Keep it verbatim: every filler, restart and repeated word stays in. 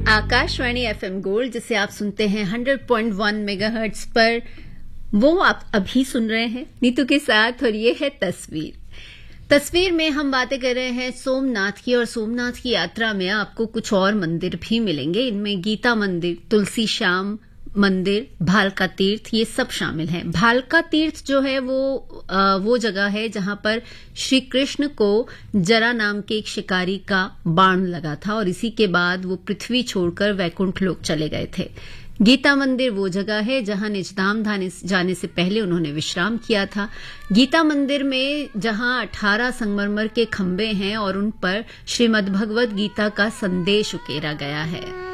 Akashvani FM gold जिसे आप सुनते हैं हंड्रेड पॉइंट वन मेगाहर्ट्ज पर, वो आप अभी सुन रहे हैं नीतू के साथ। और ये है तस्वीर। तस्वीर में हम बातें कर रहे हैं सोमनाथ की, और सोमनाथ की यात्रा में आपको कुछ और मंदिर भी मिलेंगे। इनमें गीता मंदिर, तुलसी श्याम मंदिर, भालका तीर्थ, ये सब शामिल हैं। भालका तीर्थ जो है वो आ, वो जगह है जहां पर श्री कृष्ण को जरा नाम के एक शिकारी का बाण लगा था, और इसी के बाद वो पृथ्वी छोड़कर वैकुंठ लोक चले गए थे। गीता मंदिर वो जगह है जहां निजधाम जाने से पहले उन्होंने विश्राम किया था। गीता मंदिर में जहां अठारह संगमरमर के खंभे हैं और उन पर श्रीमद् भगवद गीता का संदेश उकेरा गया है।